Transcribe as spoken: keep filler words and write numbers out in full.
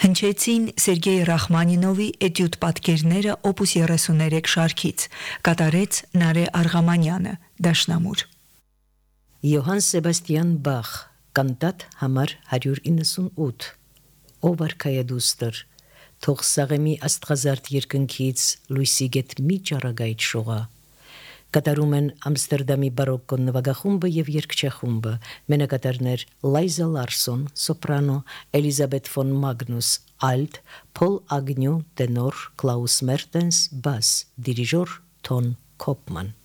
Հնչեցին Սերգեյ Ռախմանինովի էտյուդ պատկերները օպուս երեսուններեք շարքից, կատարեց Նարե Արղամանյանը, դաշնամուր։ Յոհան Սեբաստիան Բախ, կանտատ համար հարյուր իննսունութ, ով արքայադուստր, թող սաղեմի աստղազարդ երկնքից լույսի գետ մի ճառագայթ շողա։ Կատարում են Ամստերդամի բարոկկո նվագախումբը եւ երգչախումբը, մենակատարներ Լայզա Լարսոն, սոպրանո, Էլիզաբեթ ֆոն Մագնուս, ալտ, Փոլ Ագնյու, տենոր, Կլաուս Մերտենս, բաս, դիրիժոր Թոն Քոպման։